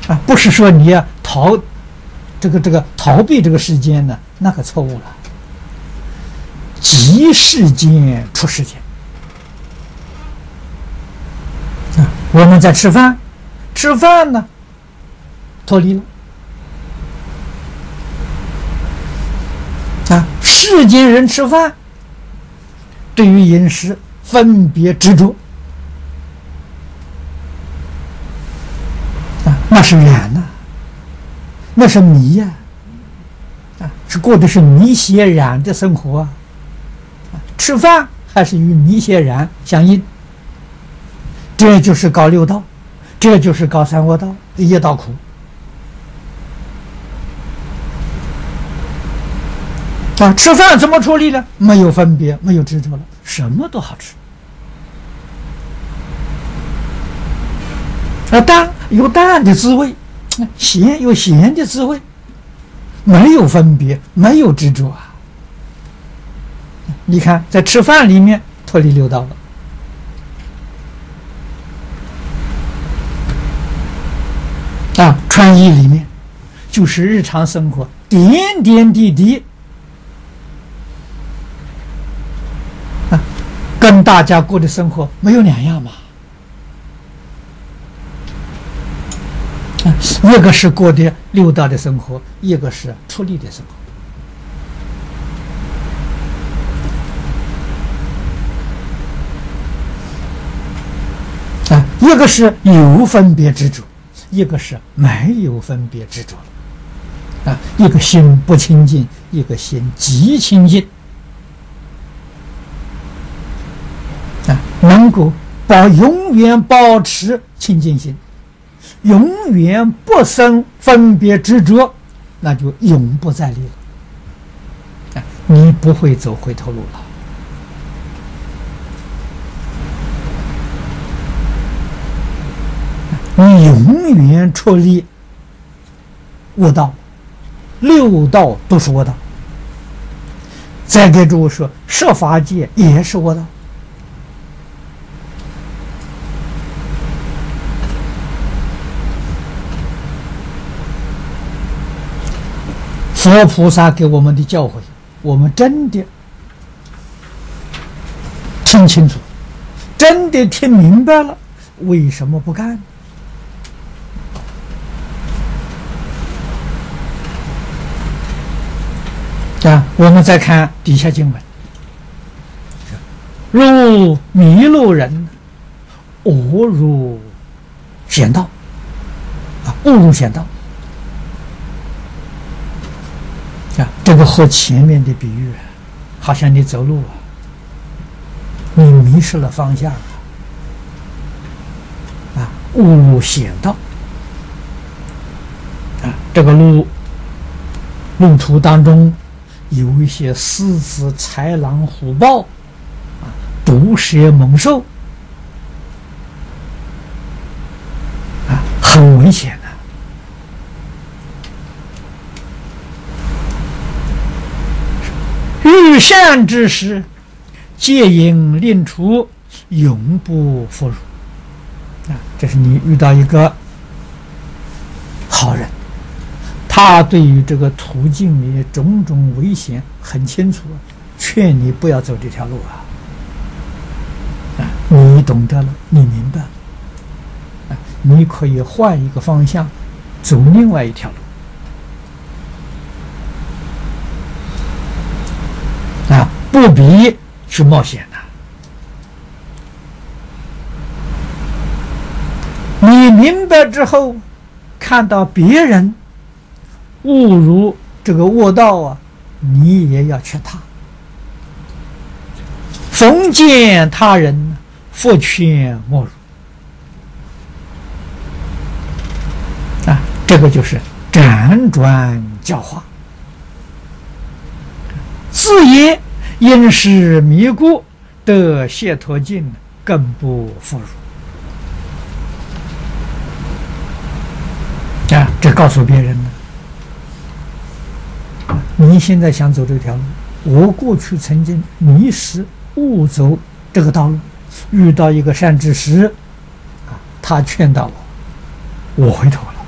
啊，不是说你要逃逃避这个世间呢，那可错误了。即世间出世间啊，我们在吃饭，吃饭呢脱离了啊，世间人吃饭对于饮食分别执着啊，那是染呐，那是迷呀，啊，是过的是迷邪染的生活啊。吃饭还是与迷邪染相应，这就是搞六道，这就是搞三恶道，业道苦啊！吃饭怎么处理呢？没有分别，没有执着了，什么都好吃。淡有淡的滋味，咸有咸的滋味，没有分别，没有执着啊！你看，在吃饭里面脱离六道了啊！穿衣里面就是日常生活点点滴滴啊，跟大家过的生活没有两样嘛。啊，一个是过的六道的生活，一个是出离的生活。一个是有分别执着，一个是没有分别执着了啊，一个心不清净，一个心极清净啊，能够永远保持清净心，永远不生分别执着，那就永不再离了啊，你不会走回头路了。你永远出离恶道，六道都是恶道。再给诸位说，设法界也是恶道。佛菩萨给我们的教诲，我们真的听清楚，真的听明白了，为什么不干？啊，我们再看底下经文：如迷路人，误入险道。啊，误入险道。啊，这个和前面的比喻，好像你走路啊，你迷失了方向啊，误入险道。啊，这个路途当中有一些狮子、豺狼、虎豹啊，毒蛇猛兽啊，很危险的。遇善之时，戒引令除，永不复入。啊，这是你遇到一个好人，他对于这个途径里种种危险很清楚，劝你不要走这条路啊！你懂得了，你明白了啊，你可以换一个方向，走另外一条路啊，不必去冒险的。你明白之后，看到别人误入这个恶道啊，你也要劝他。逢见他人，复劝莫入。啊，这个就是辗转教化。自言因是迷故，得解脱境，更不复入。啊，这告诉别人呢。你现在想走这条路，我过去曾经迷失误走这个道路，遇到一个善知识啊，他劝导我，我回头了。